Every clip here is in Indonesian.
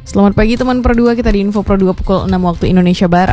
Selamat pagi teman Pro 2, kita di Info Pro 2 pukul 6 waktu Indonesia Barat.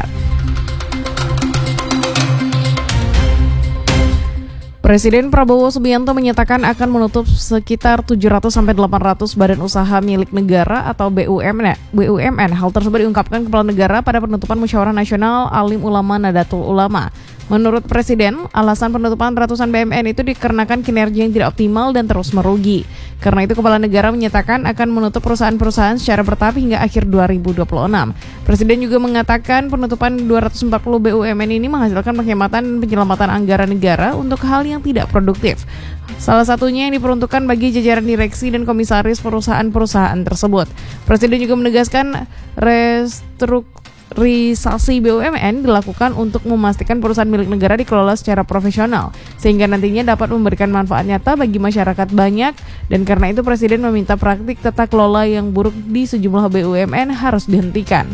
Presiden Prabowo Subianto menyatakan akan menutup sekitar 700-800 badan usaha milik negara atau BUMN. Hal tersebut diungkapkan Kepala Negara pada penutupan Musyawarah Nasional Alim Ulama Nadatul Ulama. Menurut Presiden, alasan penutupan ratusan BUMN itu dikarenakan kinerja yang tidak optimal dan terus merugi. Karena itu Kepala Negara menyatakan akan menutup perusahaan-perusahaan secara bertahap hingga akhir 2026. Presiden juga mengatakan penutupan 240 BUMN ini menghasilkan penghematan dan penyelamatan anggaran negara untuk hal yang tidak produktif. Salah satunya yang diperuntukkan bagi jajaran direksi dan komisaris perusahaan-perusahaan tersebut. Presiden juga menegaskan restrukturisasi BUMN dilakukan untuk memastikan perusahaan milik negara dikelola secara profesional, sehingga nantinya dapat memberikan manfaat nyata bagi masyarakat banyak, dan karena itu Presiden meminta praktik tata kelola yang buruk di sejumlah BUMN harus dihentikan.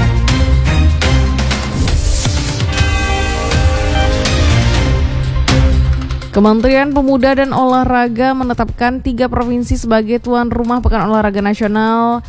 Kementerian Pemuda dan Olahraga menetapkan 3 provinsi sebagai tuan rumah Pekan Olahraga Nasional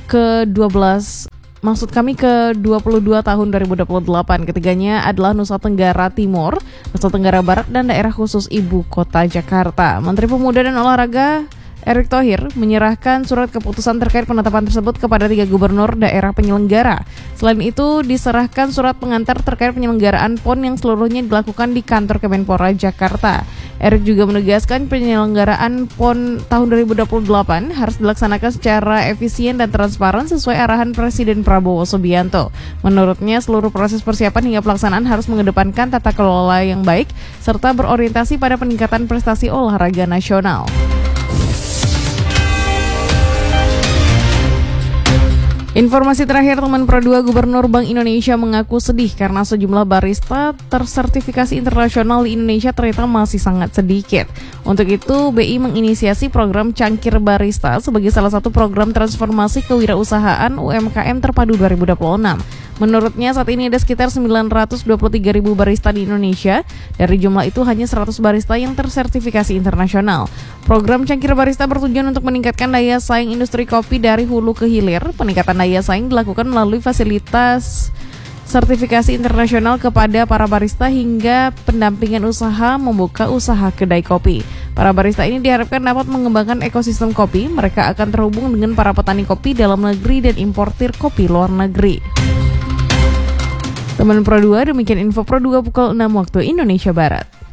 ke-22 tahun 2028. Ketiganya adalah Nusa Tenggara Timur, Nusa Tenggara Barat, dan daerah khusus Ibu Kota Jakarta. Menteri Pemuda dan Olahraga Erick Thohir menyerahkan surat keputusan terkait penetapan tersebut kepada 3 gubernur daerah penyelenggara. Selain itu, diserahkan surat pengantar terkait penyelenggaraan PON yang seluruhnya dilakukan di kantor Kemenpora Jakarta. Erick juga menegaskan penyelenggaraan PON tahun 2028 harus dilaksanakan secara efisien dan transparan sesuai arahan Presiden Prabowo Subianto. Menurutnya, seluruh proses persiapan hingga pelaksanaan harus mengedepankan tata kelola yang baik serta berorientasi pada peningkatan prestasi olahraga nasional. Informasi terakhir teman Pro 2, Gubernur Bank Indonesia mengaku sedih karena sejumlah barista tersertifikasi internasional di Indonesia ternyata masih sangat sedikit. Untuk itu, BI menginisiasi program Cangkir Barista sebagai salah satu program transformasi kewirausahaan UMKM terpadu 2026. Menurutnya saat ini ada sekitar 923.000 barista di Indonesia. Dari jumlah itu hanya 100 barista yang tersertifikasi internasional. Program Cangkir Barista bertujuan untuk meningkatkan daya saing industri kopi dari hulu ke hilir. Peningkatan daya saing dilakukan melalui fasilitas sertifikasi internasional kepada para barista hingga pendampingan usaha membuka usaha kedai kopi. Para barista ini diharapkan dapat mengembangkan ekosistem kopi. Mereka akan terhubung dengan para petani kopi dalam negeri dan importir kopi luar negeri. Teman Pro 2, demikian Info Pro 2 pukul 6 waktu Indonesia Barat.